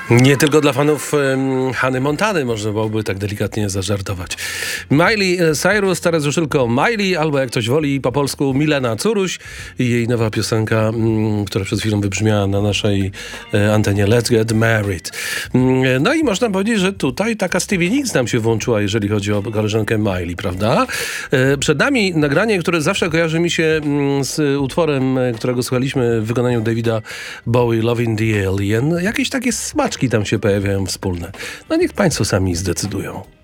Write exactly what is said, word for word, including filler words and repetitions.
Nie tylko dla fanów um, Hany Montany można byłoby tak delikatnie zażartować. Miley Cyrus, teraz już tylko Miley, albo jak ktoś woli po polsku Milena Curuś i jej nowa piosenka, um, która przed chwilą wybrzmiała na naszej e, antenie, Let's Get Married. Um, no i można powiedzieć, że tutaj taka Stevie Nicks nam się włączyła, jeżeli chodzi o koleżankę Miley, prawda? E, przed nami nagranie, które zawsze kojarzy mi się um, z utworem, którego słuchaliśmy w wykonaniu Davida Bowie, Loving the Alien. Jakieś takie smaczki tam się pojawiają wspólne. No niech państwo sami zdecydują.